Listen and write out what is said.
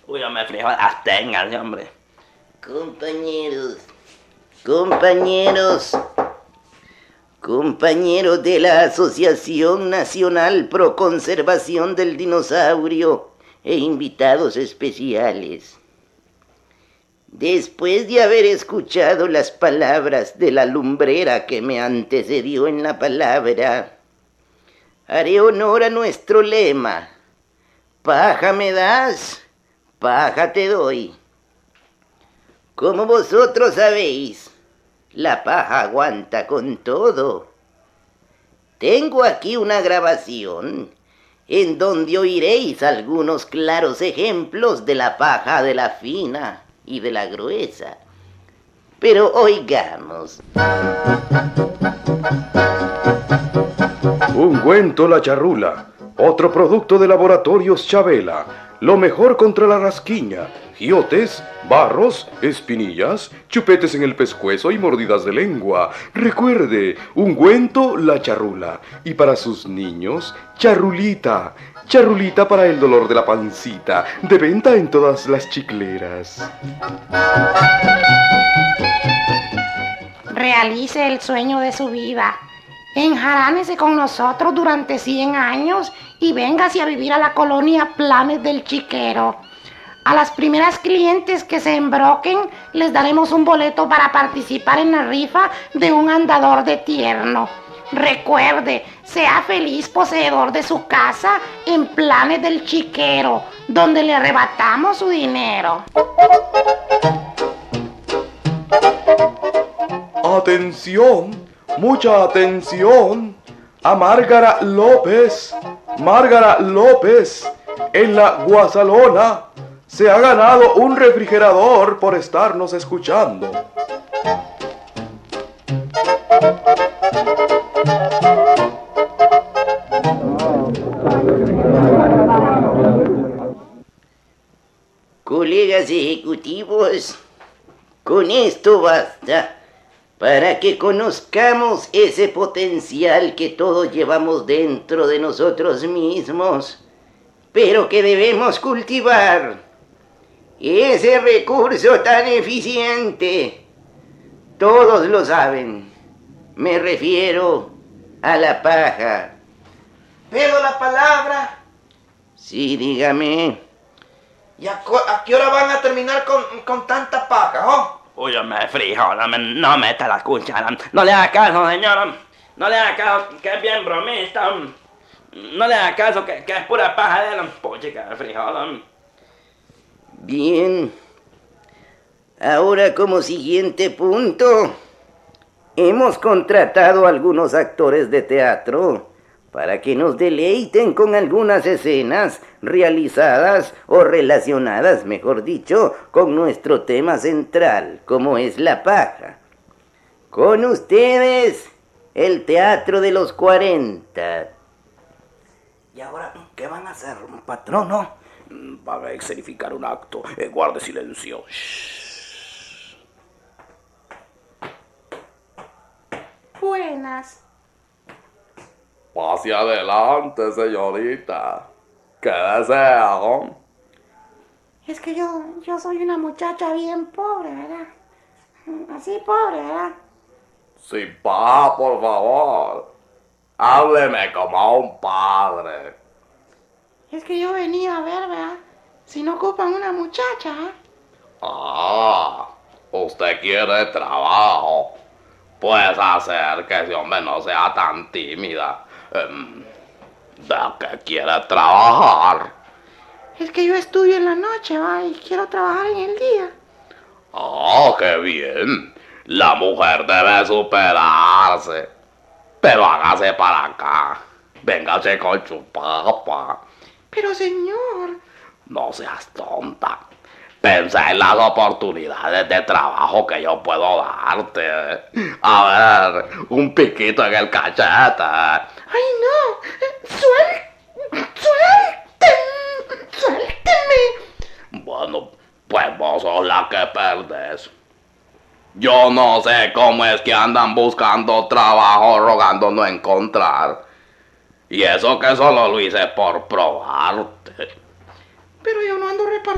Uy, hombre, frijol, absténganse, hombre. Compañeros, compañeros de la Asociación Nacional Pro Conservación del Dinosaurio e invitados especiales. Después de haber escuchado las palabras de la lumbrera que me antecedió en la palabra, haré honor a nuestro lema: paja me das, paja te doy. Como vosotros sabéis, la paja aguanta con todo. Tengo aquí una grabación en donde oiréis algunos claros ejemplos de la paja de la fina y de la gruesa. Pero oigamos. Ungüento La Charrula, otro producto de Laboratorios Chabela. Lo mejor contra la rasquiña, giotes, barros, espinillas, chupetes en el pescuezo y mordidas de lengua. Recuerde, ungüento La Charrula. Y para sus niños, charrulita. Charrulita para el dolor de la pancita. De venta en todas las chicleras. Realice el sueño de su vida. Enjaránese con nosotros durante 100 años y véngase a vivir a la colonia Planes del Chiquero. A las primeras clientes que se embroquen les daremos un boleto para participar en la rifa de un andador de tierno. Recuerde, sea feliz poseedor de su casa en Planes del Chiquero, donde le arrebatamos su dinero. Atención, mucha atención. A Márgara López, en la Guasalona, se ha ganado un refrigerador por estarnos escuchando. Colegas ejecutivos, con esto basta para que conozcamos ese potencial que todos llevamos dentro de nosotros mismos, pero que debemos cultivar. Ese recurso tan eficiente, todos lo saben, me refiero a la paja. ¿Pero la palabra? Sí, dígame. ¿Y a qué hora van a terminar con tanta paja, oh? Uy, hombre, frijol, hombre, no meta la cuchara. No le haga caso, señor. No le haga caso, que es bien bromista. No le haga caso, que es pura paja de él. Puchica, frijol. Bien. Ahora, como siguiente punto, hemos contratado a algunos actores de teatro para que nos deleiten con algunas escenas realizadas o relacionadas, mejor dicho, con nuestro tema central, como es la paja. Con ustedes, el Teatro de los 40. ¿Y ahora qué van a hacer, patrón, no? Van a escenificar un acto. Guarde silencio. Buenas. Pase adelante, señorita. ¿Qué desea, ¿no? Es que yo soy una muchacha bien pobre, ¿verdad? Así pobre, ¿verdad? Sin paja, por favor. Hábleme como un padre. Es que yo venía a ver, ¿verdad? Si no ocupan una muchacha, ¿eh? Ah, usted quiere trabajo. Pues hacer que ese hombre no sea tan tímida. ¿De qué quiere trabajar? Es que yo estudio en la noche, ¿va? Y quiero trabajar en el día. ¡Oh, qué bien! La mujer debe superarse. Pero hágase para acá. Véngase con su papá. Pero señor... No seas tonta. Pensá en las oportunidades de trabajo que yo puedo darte. A ver, un piquito en el cachete. ¡Ay, no! ¡Suélteme! Bueno, pues vos sos la que perdés. Yo no sé cómo es que andan buscando trabajo rogando no encontrar. Y eso que solo lo hice por probarte. Pero yo no ando repartiendo